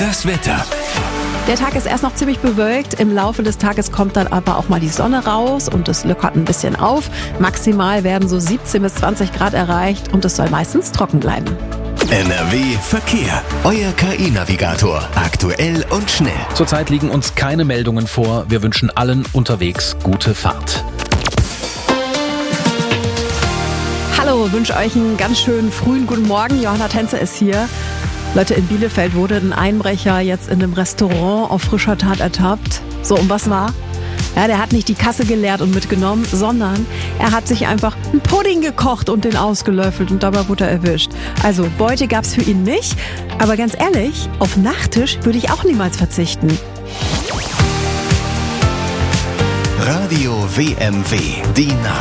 Das Wetter. Der Tag ist erst noch ziemlich bewölkt. Im Laufe des Tages kommt dann aber auch mal die Sonne raus und es lockert ein bisschen auf. Maximal werden so 17 bis 20 Grad erreicht und es soll meistens trocken bleiben. NRW Verkehr. Euer KI-Navigator. Aktuell und schnell. Zurzeit liegen uns keine Meldungen vor. Wir wünschen allen unterwegs gute Fahrt. Hallo, wünsche euch einen ganz schönen frühen guten Morgen. Johanna Tänze ist hier. Leute, in Bielefeld wurde ein Einbrecher jetzt in einem Restaurant auf frischer Tat ertappt. So, und was war? Ja, der hat nicht die Kasse geleert und mitgenommen, sondern er hat sich einfach einen Pudding gekocht und den ausgelöffelt und dabei wurde er erwischt. Also Beute gab's für ihn nicht, aber ganz ehrlich, auf Nachtisch würde ich auch niemals verzichten. Radio WMW. Die